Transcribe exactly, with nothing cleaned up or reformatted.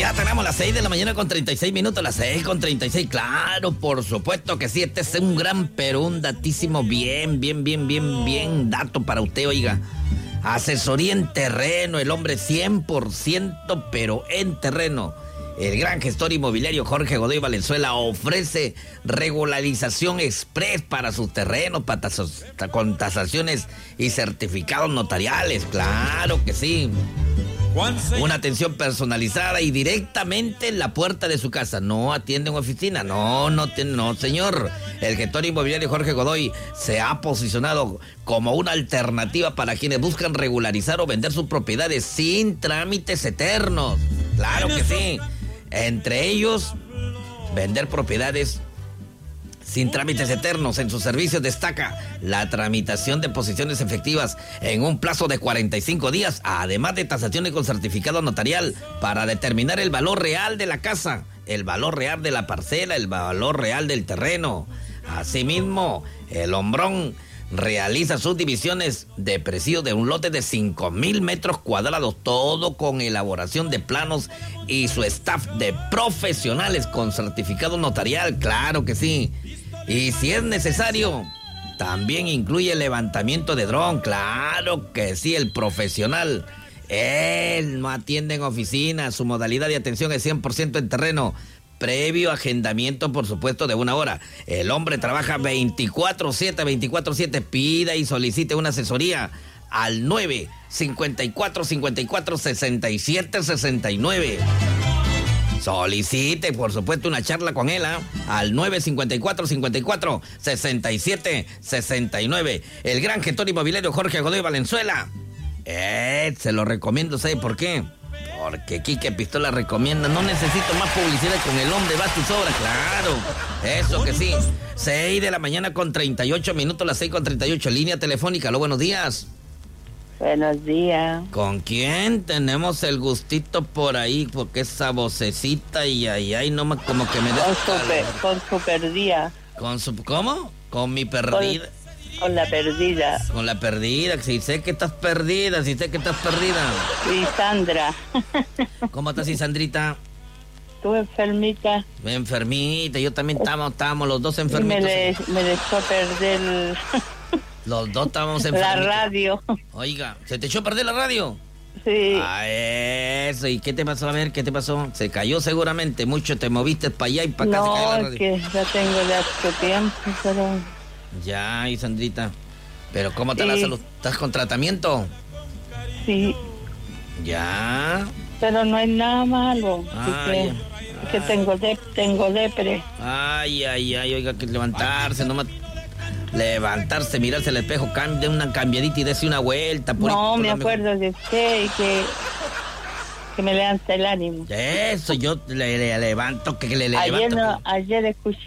Ya tenemos las seis de la mañana con treinta y seis minutos, las seis con treinta y seis. Claro, por supuesto que sí. Este es un gran, pero un datísimo bien, bien, bien, bien, bien dato para usted, oiga. Asesoría en terreno, el hombre cien por ciento, pero en terreno. El gran gestor inmobiliario Jorge Godoy Valenzuela ofrece regularización express para sus terrenos, para tasas, con tasaciones y certificados notariales. Claro que sí. Una atención personalizada y directamente en la puerta de su casa. No atiende en oficina. No, no, no, señor. El gestor inmobiliario Jorge Godoy se ha posicionado como una alternativa para quienes buscan regularizar o vender sus propiedades sin trámites eternos. Claro que sí. Entre ellos, vender propiedades sin trámites eternos. En sus servicios destaca la tramitación de posiciones efectivas en un plazo de cuarenta y cinco días, además de tasaciones con certificado notarial para determinar el valor real de la casa, el valor real de la parcela, el valor real del terreno. Asimismo, el hombrón realiza sus divisiones de precio de un lote de cinco mil metros cuadrados, todo con elaboración de planos y su staff de profesionales con certificado notarial, claro que sí. Y si es necesario, también incluye levantamiento de dron, claro que sí, el profesional. Él no atiende en oficina, su modalidad de atención es cien por ciento en terreno, previo agendamiento, por supuesto, de una hora. El hombre trabaja veinticuatro siete, veinticuatro siete, pida y solicite una asesoría al nueve cincuenta y cuatro, cincuenta y cuatro, sesenta y siete, sesenta y nueve. Solicite, por supuesto, una charla con él, ¿eh? Al nueve cincuenta y cuatro, cincuenta y cuatro, sesenta y siete, sesenta y nueve. El gran gestor inmobiliario Jorge Godoy Valenzuela. Eh, se lo recomiendo, ¿sabe por qué? Porque Quique Pistola recomienda. No necesito más publicidad con el hombre, va a tu sobra, claro. Eso que sí. seis de la mañana con treinta y ocho minutos, las seis con treinta y ocho. Línea telefónica, aló, buenos días. Buenos días. ¿Con quién tenemos el gustito por ahí? Porque esa vocecita y ay, ay, no me, como que me da... Con su, pe, con su perdida. ¿Con su, cómo? Con mi perdida. Con, con la perdida. Con la perdida, si sé que estás perdida, si sé que estás perdida. Sí, Sandra. ¿Cómo estás, Sandrita? Tú enfermita. Enfermita, yo también estábamos, estábamos los dos enfermitos. Y me, de, me dejó perder el... Los dos estábamos enfermitos. La radio. Oiga, ¿se te echó a perder la radio? Sí. Ah, eso. ¿Y qué te pasó? A ver, ¿qué te pasó? Se cayó seguramente. Mucho te moviste para allá y para acá. No, se cayó la radio. es que ya tengo de hace tiempo, pero... Ya, y Sandrita. ¿Pero cómo te sí. la salud? ¿Estás con tratamiento? Sí. Ya. Pero no hay nada malo. Ah, que, ya. que tengo, de, tengo depre. Ay, ay, ay, oiga, que levantarse, nomás... Levantarse, mirarse al espejo, de una cambiadita y darse una vuelta. Por no, por me la acuerdo mejor. De usted y que, que me levanta el ánimo. Eso, yo le, le levanto, que le, le ayer levanto. No, ayer escuché